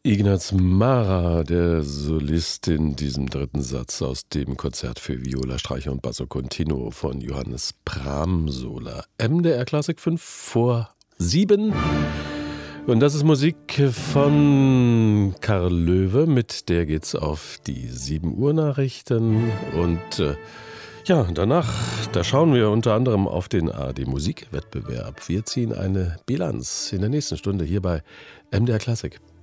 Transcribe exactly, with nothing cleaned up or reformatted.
Ignaz Mara, der Solist in diesem dritten Satz aus dem Konzert für Viola, Streicher und Basso Continuo von Johannes Pramsola. M D R Klassik fünf vor sieben. Und das ist Musik von Karl Löwe, mit der geht's auf die sieben Uhr Nachrichten. Und äh, ja, danach, da schauen wir unter anderem auf den A R D Musikwettbewerb. Wir ziehen eine Bilanz in der nächsten Stunde hier bei M D R Klassik.